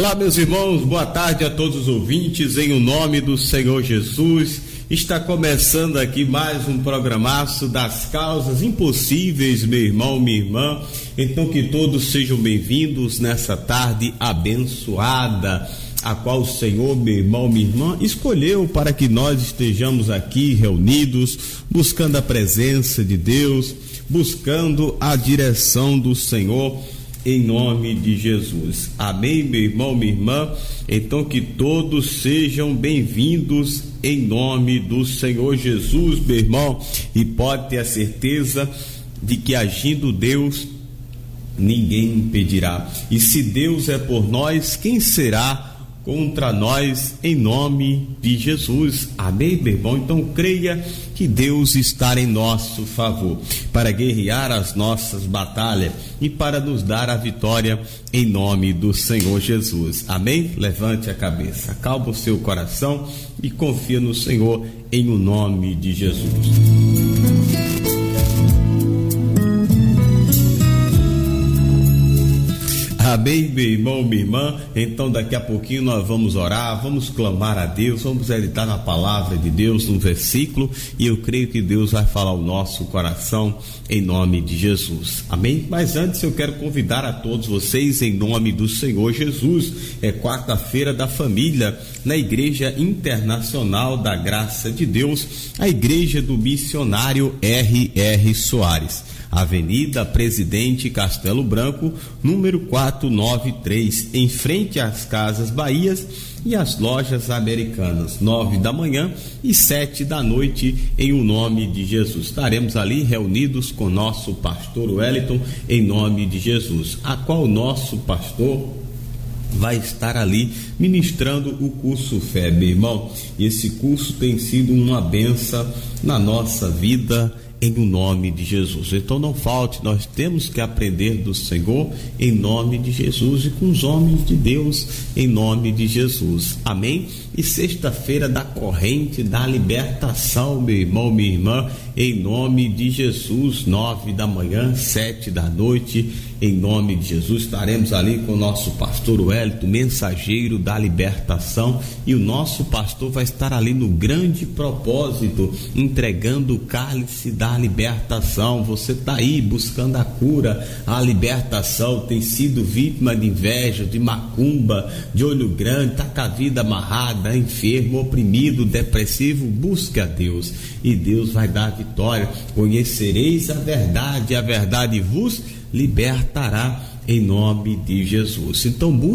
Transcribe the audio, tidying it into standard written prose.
Olá, meus irmãos, boa tarde a todos os ouvintes, em o nome do Senhor Jesus. Está começando aqui mais um programaço das causas impossíveis, meu irmão, minha irmã. Então que todos sejam bem-vindos nessa tarde abençoada, a qual o Senhor, meu irmão, minha irmã, escolheu para que nós estejamos aqui reunidos, buscando a presença de Deus, buscando a direção do Senhor, em nome de Jesus. Amém, meu irmão, minha irmã? Então que todos sejam bem-vindos em nome do Senhor Jesus, meu irmão, e pode ter a certeza de que agindo Deus, ninguém impedirá. E se Deus é por nós, quem será contra nós, em nome de Jesus? Amém, meu irmão? Então creia que Deus está em nosso favor para guerrear as nossas batalhas e para nos dar a vitória em nome do Senhor Jesus. Amém? Levante a cabeça, acalma o seu coração e confia no Senhor em o nome de Jesus. Amém, meu irmão, minha irmã? Então daqui a pouquinho nós vamos orar, vamos clamar a Deus, vamos meditar na palavra de Deus, num versículo, e eu creio que Deus vai falar o nosso coração em nome de Jesus. Amém? Mas antes eu quero convidar a todos vocês em nome do Senhor Jesus. É quarta-feira da família na Igreja Internacional da Graça de Deus, a Igreja do Missionário R.R. Soares, Avenida Presidente Castelo Branco, número 493, em frente às Casas Bahias e às Lojas Americanas, 9 da manhã e 7 da noite, em o nome de Jesus. Estaremos ali reunidos com nosso pastor Wellington, em nome de Jesus, a qual nosso pastor vai estar ali ministrando o curso Fé, meu irmão. Esse curso tem sido uma bênção na nossa vida, em o nome de Jesus. Então não falte, nós temos que aprender do Senhor em nome de Jesus e com os homens de Deus em nome de Jesus. Amém? E sexta-feira da corrente da libertação, meu irmão, minha irmã, em nome de Jesus, 9 da manhã, 7 da noite, em nome de Jesus, estaremos ali com o nosso pastor Wellington, mensageiro da libertação, e o nosso pastor vai estar ali no grande propósito, entregando o cálice da libertação. Você está aí buscando a cura, a libertação, tem sido vítima de inveja, de macumba, de olho grande, está com a vida amarrada, enfermo, oprimido, depressivo. Busque a Deus e Deus vai dar a vitória. Conhecereis a verdade vos libertará em nome de Jesus. Então